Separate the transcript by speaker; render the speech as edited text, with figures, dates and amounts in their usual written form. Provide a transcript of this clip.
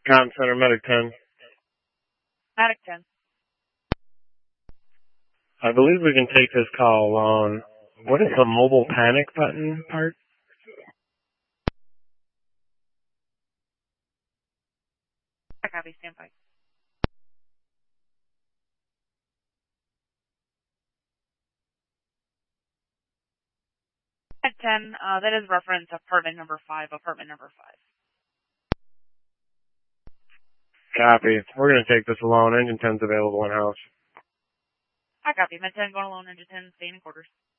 Speaker 1: Con Center, Medic 10.
Speaker 2: Medic 10.
Speaker 1: I believe we can take this call alone. What is the mobile panic button part?
Speaker 2: I copy, stand by. Medic 10, that is reference apartment number 5, apartment number 5.
Speaker 1: Copy. We're going to take this alone. Engine 10's available in-house.
Speaker 2: I copy. Med 10 going alone, engine 10, staying in quarters.